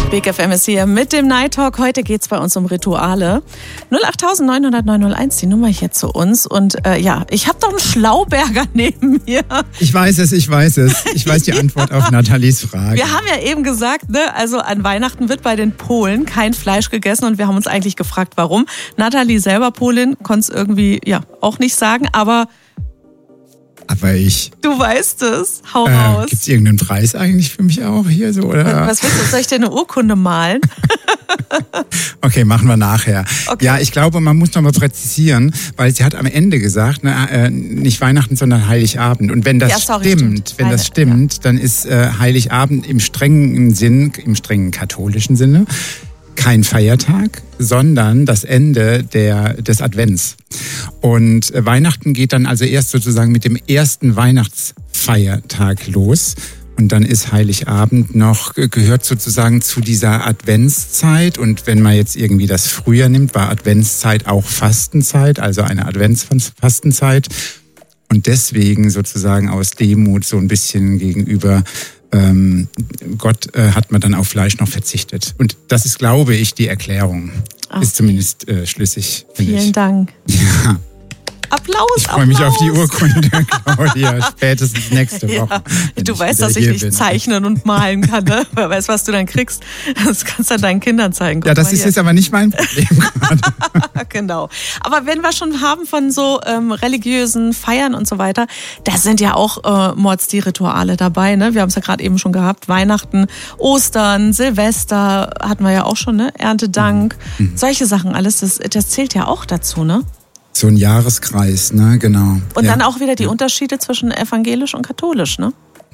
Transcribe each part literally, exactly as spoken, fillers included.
Big F M ist hier mit dem Night Talk. Heute geht's bei uns um Rituale. null acht neun null null neun null eins, die Nummer hier zu uns. Und äh, ja, ich habe doch einen Schlauberger neben mir. Ich weiß es, ich weiß es. Ich weiß die Antwort auf Nathalies Frage. Wir haben ja eben gesagt, ne, also an Weihnachten wird bei den Polen kein Fleisch gegessen. Und wir haben uns eigentlich gefragt, warum. Nathalie selber Polin, konnte es irgendwie ja auch nicht sagen, aber... Aber ich... Du weißt es. Hau äh, raus. Gibt es irgendeinen Preis eigentlich für mich auch hier so? Oder? Was willst du? Soll ich dir eine Urkunde malen? Okay, machen wir nachher. Okay. Ja, ich glaube, man muss noch mal präzisieren, weil sie hat am Ende gesagt, ne, äh, nicht Weihnachten, sondern Heiligabend. Und wenn das ja, sorry, stimmt, stimmt, wenn das stimmt, ja. dann ist äh, Heiligabend im strengen Sinn, im strengen katholischen Sinne, kein Feiertag, sondern das Ende der, des Advents. Und Weihnachten geht dann also erst sozusagen mit dem ersten Weihnachtsfeiertag los. Und dann ist Heiligabend noch, gehört sozusagen zu dieser Adventszeit. Und wenn man jetzt irgendwie das Frühjahr nimmt, war Adventszeit auch Fastenzeit, also eine Adventsfastenzeit. Und deswegen sozusagen aus Demut so ein bisschen gegenüber Ähm, Gott äh, hat man dann auf Fleisch noch verzichtet. Und das ist, glaube ich, die Erklärung. Okay. Ist zumindest äh, schlüssig. Vielen ich. Dank. Ja. Applaus, Ich freue mich auf die Urkunde, Claudia, spätestens nächste Woche. Ja, du weißt, dass ich nicht bin. zeichnen und malen kann, ne? Wer weiß, was du dann kriegst. Das kannst du dann deinen Kindern zeigen. Guck ja, das ist hier. Jetzt aber nicht mein Problem gerade. Genau. Aber wenn wir schon haben von so ähm, religiösen Feiern und so weiter, da sind ja auch äh, Mords die Rituale dabei, ne? Wir haben es ja gerade eben schon gehabt. Weihnachten, Ostern, Silvester hatten wir ja auch schon, ne? Erntedank, mhm. solche Sachen alles, das, das zählt ja auch dazu, ne? So ein Jahreskreis, ne, genau. Und ja. dann auch wieder die Unterschiede zwischen evangelisch und katholisch, ne?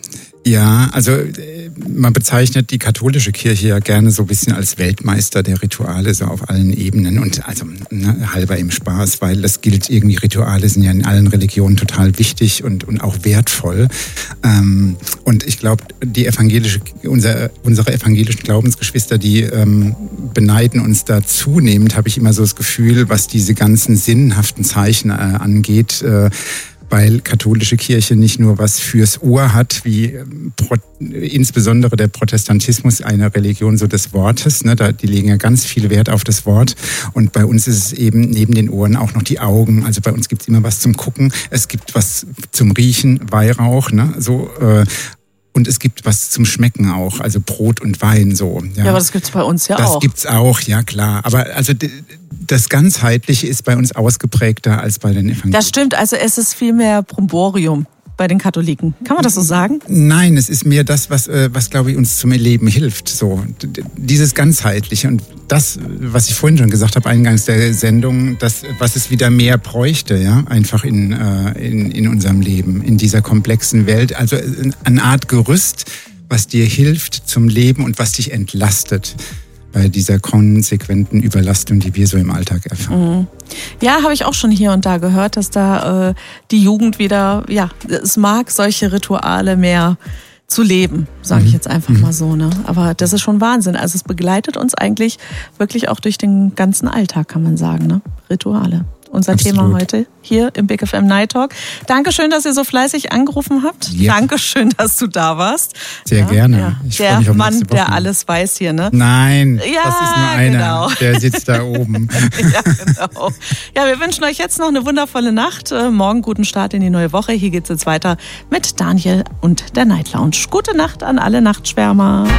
Ja, also man bezeichnet die katholische Kirche ja gerne so ein bisschen als Weltmeister der Rituale, so auf allen Ebenen. Und also ne, halber im Spaß, weil das gilt irgendwie, Rituale sind ja in allen Religionen total wichtig und, und auch wertvoll. Ähm, und ich glaube, die evangelische, unser, unsere evangelischen Glaubensgeschwister, die ähm, beneiden uns da zunehmend, habe ich immer so das Gefühl, was diese ganzen sinnhaften Zeichen äh, angeht, äh, weil katholische Kirche nicht nur was fürs Ohr hat, wie Pro, insbesondere der Protestantismus, eine Religion so des Wortes, ne, da, die legen ja ganz viel Wert auf das Wort, und bei uns ist es eben neben den Ohren auch noch die Augen, also bei uns gibt es immer was zum Gucken, es gibt was zum Riechen, Weihrauch, ne, so, äh, und es gibt was zum Schmecken auch, also Brot und Wein so. Ja, ja, aber das gibt's bei uns ja das auch. Das gibt's auch, ja klar. Aber also das Ganzheitliche ist bei uns ausgeprägter als bei den Evangelien. Das stimmt, also es ist viel mehr Bromborium bei den Katholiken. Kann man das so sagen? Nein, es ist mehr das, was, was glaube ich, uns zum Leben hilft. So, dieses Ganzheitliche und das, was ich vorhin schon gesagt habe, eingangs der Sendung, das, was es wieder mehr bräuchte, ja, einfach in, in, in unserem Leben, in dieser komplexen Welt. Also eine Art Gerüst, was dir hilft zum Leben und was dich entlastet bei dieser konsequenten Überlastung, die wir so im Alltag erfahren. Mhm. Ja, habe ich auch schon hier und da gehört, dass da äh, die Jugend wieder, ja, es mag solche Rituale mehr zu leben, sage ich jetzt einfach mhm. mal so, ne? Aber das ist schon Wahnsinn. Also es begleitet uns eigentlich wirklich auch durch den ganzen Alltag, kann man sagen, ne? Rituale. Unser Absolut. Thema heute hier im Big F M Night Talk. Dankeschön, dass ihr so fleißig angerufen habt. Yep. Dankeschön, dass du da warst. Sehr ja, gerne. Ja. Ich der mich auf Mann, nächste Woche. der alles weiß hier, ne? Nein, ja, das ist nur einer. Genau. Der sitzt da oben. Ja, genau. Ja, wir wünschen euch jetzt noch eine wundervolle Nacht. Morgen guten Start in die neue Woche. Hier geht's jetzt weiter mit Daniel und der Night Lounge. Gute Nacht an alle Nachtschwärmer.